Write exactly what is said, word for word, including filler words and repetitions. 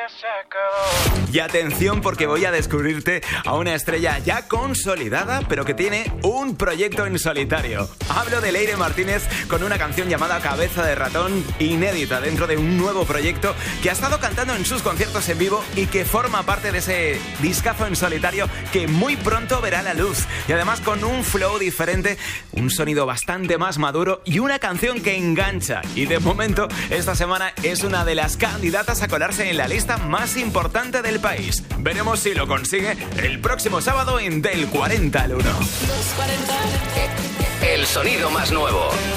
Y atención, porque voy a descubrirte a una estrella ya consolidada, pero que tiene un proyecto en solitario. Hablo de Leire Martínez con una canción llamada Cabeza de Ratón, inédita dentro de un nuevo proyecto que ha estado cantando en sus conciertos en vivo y que forma parte de ese discazo en solitario que muy pronto verá la luz. Y además con un flow diferente, un sonido bastante más maduro y una canción que engancha. Y de momento, esta semana es una de las candidatas a colarse en la lista más importante del país. Veremos si lo consigue el próximo sábado en Del cuarenta al uno. El sonido más nuevo.